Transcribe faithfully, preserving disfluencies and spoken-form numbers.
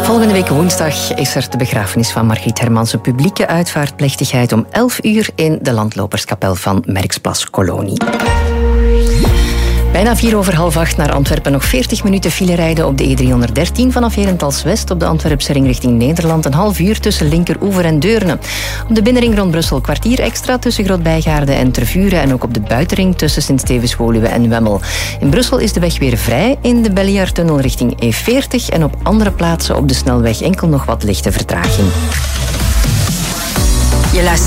Volgende week woensdag is er de begrafenis van Margriet Hermans. Een publieke uitvaartplechtigheid om elf uur in de landloperskapel van Merksplas Kolonie. Bijna vier over half acht naar Antwerpen. Nog veertig minuten file rijden op de E driehonderddertien vanaf Herentals West op de Antwerpse ring richting Nederland. Een half uur tussen Linkeroever en Deurne. Op de binnenring rond Brussel kwartier extra tussen Grootbijgaarde en Tervuren. En ook op de buitenring tussen Sint-Stevens-Woluwe en Wemmel. In Brussel is de weg weer vrij in de Belliardtunnel richting E veertig. En op andere plaatsen op de snelweg enkel nog wat lichte vertraging. Je luistert